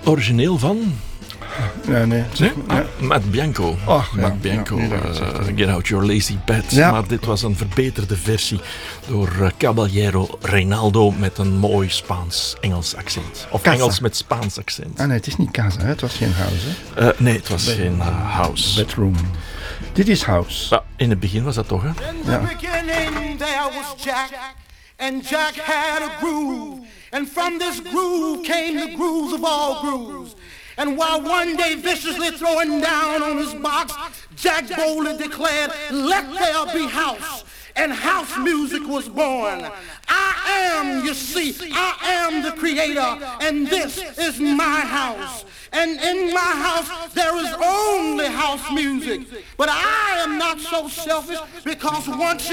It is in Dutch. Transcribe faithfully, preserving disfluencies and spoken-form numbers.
Origineel van... Ja, nee. Nee? Ah, Matt Bianco. Oh, ja, Matt Bianco, ja, uh, inderdaad, Get Out Your Lazy Bed. Ja. Maar dit was een verbeterde versie door uh, Caballero Reinaldo met een mooi Spaans-Engels accent. Of Casa. Engels met Spaans accent. Ah nee, het is niet Casa, hè? Het was geen house. Hè? Uh, nee, het was Bed- geen uh, house. Bedroom. Dit is house. Ja, in het begin was dat toch, hè? In the beginning there was Jack, and Jack had a groove, and from this groove came the grooves of all grooves. And while one day viciously throwing down on his box, Jack boldly declared, "Let there be house." And house music was born. I am, you see, I am the creator, and this is my house. And in my house there is only house music. But I am not so selfish, because once you